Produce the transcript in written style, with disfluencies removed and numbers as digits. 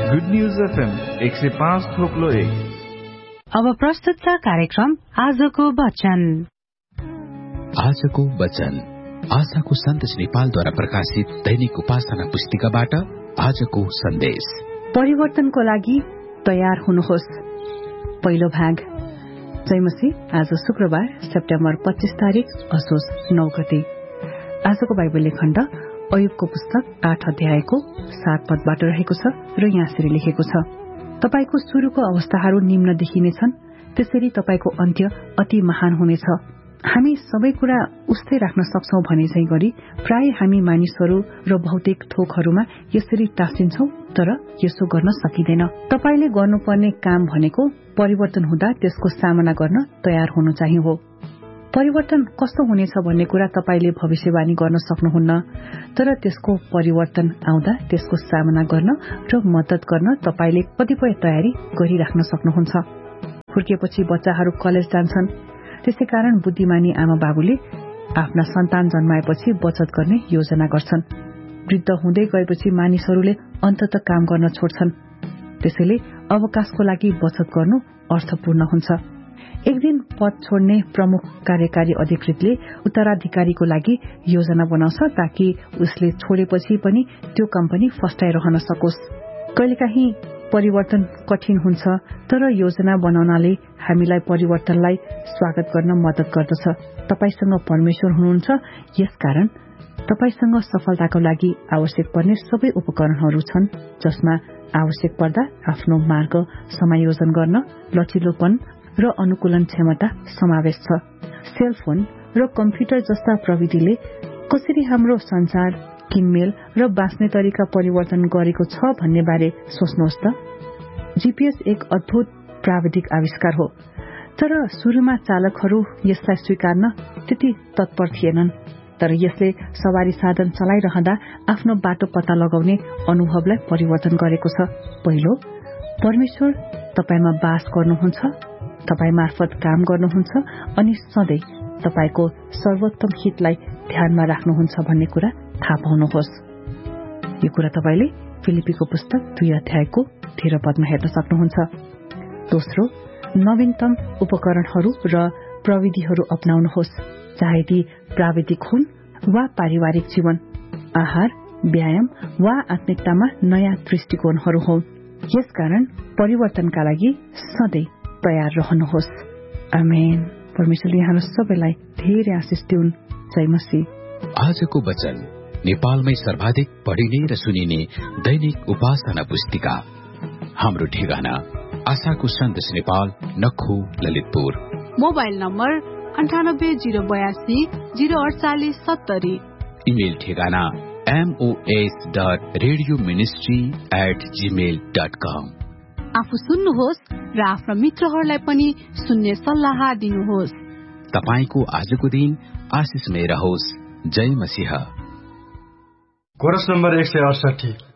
Good news FM 105.1। अब प्रस्तुत छ कार्यक्रम आजको वचन। आजको वचन आशाको सन्देश नेपालद्वारा प्रकाशित दैनिक उपासना पुस्तिकाबाट आजको सन्देश। परिवर्तनको लागि तयार हुनुहोस्। पहिलो भाग। जयमसी। आज शुक्रबार सेप्टेम्बर 25 तारिक असोज 9 गते। आजको बाइबल खण्ड अयुबको पुस्तक 8 अध्यायको 7 पदबाट रहेको छ र यहाँसरी लेखेको छ, तपाईको सुरुको अवस्थाहरू निम्न देखिनेछन्, त्यसरी तपाईको अन्त्य अति महान हुनेछ। हामी सबै कुरा उस्तै राख्न सक्छौं भने चाहिँ गरी प्राय हामी मानिसहरू र भौतिक थोकहरूमा यसरी टाँसिन्छौं, तर यसो गर्न सकिँदैन। तपाईले गर्नुपर्ने काम भनेको परिवर्तन हुँदा त्यसको सामना गर्न तयार हुनु चाहिँ हो। परिवर्तन कस्तो हुनेछ भन्ने कुरा तपाईले भविष्यवाणी गर्न सक्नुहुन्न, तर त्यसको परिवर्तन आउँदा त्यसको सामना गर्न र मद्दत गर्न तपाईले कतिपय तयारी गरिराख्न सक्नुहुन्छ। हुर्केपछि बच्चाहरू कलेज जान्छन्, त्यसैकारण बुद्धिमानी आमा बाबुले आफ्ना सन्तान जन्माएपछि बचत गर्ने योजना गर्छन्। वृद्ध हुँदै गएपछि मानिसहरूले अन्ततः काम गर्न छोड्छन्, त्यसैले अवकाशको लागि बचत गर्नु अर्थपूर्ण हुन्छ। एक दिन पद छोड्ने प्रमुख कार्यकारी अधिकृतले उत्तराधिकारीको लागि योजना बनाउँछ ताकि उसले छोडेपछि पनि त्यो कम्पनी फस्टाइरहन सकोस्। कहिलेकाहीँ परिवर्तन कठिन हुन्छ, तर योजना बनाउनाले हामीलाई परिवर्तनलाई स्वागत गर्न मद्दत गर्दछ। तपाईसँग परमेश्वर हुनुहुन्छ, यसकारण तपाईसँग सफलताको लागि आवश्यक पर्ने सबै उपकरणहरू छन्, जसमा आवश्यक पर्दा आफ्नो मार्ग समायोजन गर्न लचिलोपन र अनुकूलन क्षमता समावेश छ। सेलफोन र कम्प्युटर जस्ता प्रविधिले कसरी हाम्रो संचार, किनमेल र बाँच्ने तरिका परिवर्तन गरेको छ भन्ने बारे सोच्नुहोस् त। जीपीएस एक अद्भुत प्राविधिक आविष्कार हो, तर सुरुमा चालकहरू यसलाई स्वीकार्न त्यति तत्पर थिएनन्। तर यसले सवारी साधन चलाइरहँदा आफ्नो बाटो पत्ता लगाउने अनुभवलाई परिवर्तन गरेको छ। पहिलो, परमेश्वर तपाईमा बास गर्नुहुन्छ, तपाई मार्फत काम गर्नुहुन्छ अनि सधैँ तपाईको सर्वोत्तम हितलाई ध्यानमा राख्नुहुन्छ भन्ने कुरा थाहा पाउनुहोस्। यो कुरा तपाईले फिलिपीको पुस्तक 2 अध्यायको 13 पदमा हेर्न सक्नुहुन्छ। दोस्रो, नवीनतम उपकरणहरू र प्रविधिहरू अपनाउनुहोस्, चाहे ती प्राविधिक हुन् वा पारिवारिक जीवन, आहार, व्यायाम वा आत्मिकतामा नयाँ दृष्टिकोणहरू हुन्। यसकारण परिवर्तनका लागि सधैँ तयार रहनुहोस्। आमेन। परमेश्वरले यहाँ सबैलाई धेरै आशिष दिउन्। जय मसीह। आजको वचन नेपालमै सर्वाधिक पढिने र सुनिने दैनिक उपासना पुस्तिका। हाम्रो ठेगाना आशाको सन्देश Nepal, नखु, Lalitpur. Mobile number 9808804870। Email ठेगाना mos.radioministry@gmail.com। आफू सुन्नुहोस् र आफ्ना मित्रहरूलाई पनि सुन्ने सल्लाह दिनुहोस्। तपाईको आजको दिन आशिषमय रहोस्। जय मसीह। Coarse number 168।